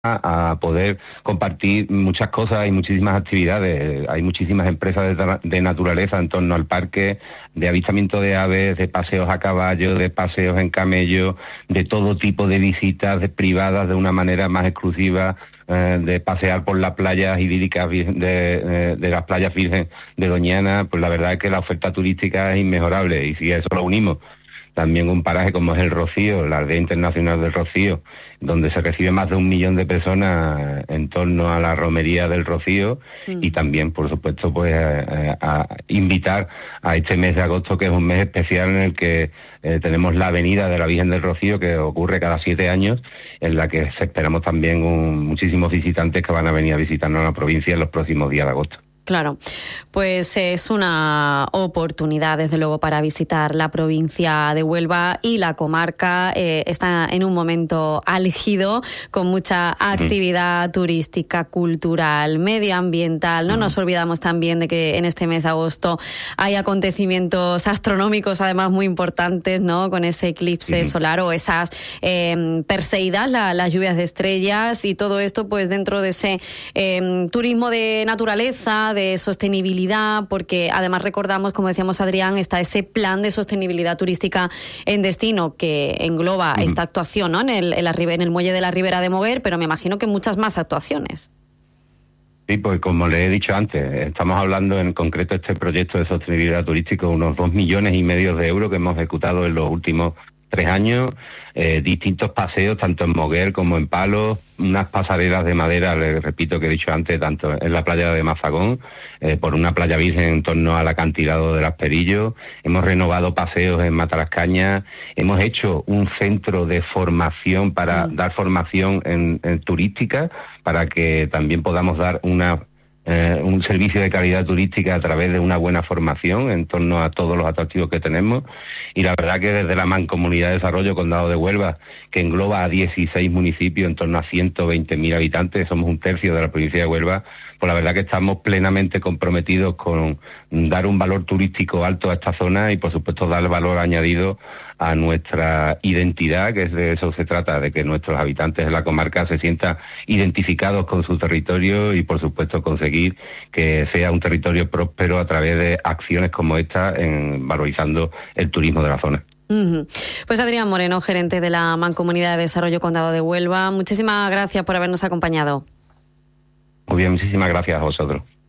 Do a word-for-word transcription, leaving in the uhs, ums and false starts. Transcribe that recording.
a poder compartir muchas cosas y muchísimas actividades. Hay muchísimas empresas de, de naturaleza en torno al parque, de avistamiento de aves, de paseos a caballo, de paseos en camello, de todo tipo de visitas de privadas de una manera más exclusiva, eh, de pasear por las playas idílicas de, de, de las playas virgen de Doñana. Pues la verdad es que la oferta turística es inmejorable, y si a eso lo unimos también un paraje como es el Rocío, la Aldea Internacional del Rocío, donde se recibe más de un millón de personas en torno a la romería del Rocío, mm. y también, por supuesto, pues a, a invitar a este mes de agosto, que es un mes especial en el que eh, tenemos la Avenida de la Virgen del Rocío, que ocurre cada siete años, en la que esperamos también un, muchísimos visitantes que van a venir a visitarnos a la provincia en los próximos días de agosto. Claro, pues es una oportunidad, desde luego, para visitar la provincia de Huelva, y la comarca eh, está en un momento álgido, con mucha actividad mm. turística, cultural, medioambiental. No mm. nos olvidamos también de que en este mes de agosto hay acontecimientos astronómicos, además muy importantes, ¿no? Con ese eclipse mm. solar o esas eh, perseidas, la, las lluvias de estrellas, y todo esto pues dentro de ese eh, turismo de naturaleza, de sostenibilidad, porque además recordamos, como decíamos Adrián, está ese plan de sostenibilidad turística en destino que engloba mm. esta actuación, ¿no? en, el, en, la, en el muelle de la Ribera de Moguer, pero me imagino que muchas más actuaciones. Sí, pues como le he dicho antes, estamos hablando en concreto de este proyecto de sostenibilidad turística, unos dos millones y medio de euros que hemos ejecutado en los últimos tres años, eh, distintos paseos, tanto en Moguer como en Palos, unas pasarelas de madera, les repito que he dicho antes, tanto en la playa de Mazagón, eh, por una playa virgen en torno al acantilado de Las Perillos. Hemos renovado paseos en Matalascañas, hemos hecho un centro de formación para mm. dar formación en, en turística, para que también podamos dar una Eh, un servicio de calidad turística a través de una buena formación en torno a todos los atractivos que tenemos. Y la verdad que desde la Mancomunidad de Desarrollo Condado de Huelva, que engloba a dieciséis municipios en torno a ciento veinte mil habitantes, somos un tercio de la provincia de Huelva, pues la verdad que estamos plenamente comprometidos con dar un valor turístico alto a esta zona y por supuesto dar valor añadido a nuestra identidad, que es de eso se trata, de que nuestros habitantes de la comarca se sientan identificados con su territorio y por supuesto conseguir que sea un territorio próspero a través de acciones como esta, en valorizando el turismo de la zona. Uh-huh. Pues Adrián Moreno, gerente de la Mancomunidad de Desarrollo Condado de Huelva, muchísimas gracias por habernos acompañado. Muy bien, muchísimas gracias a vosotros.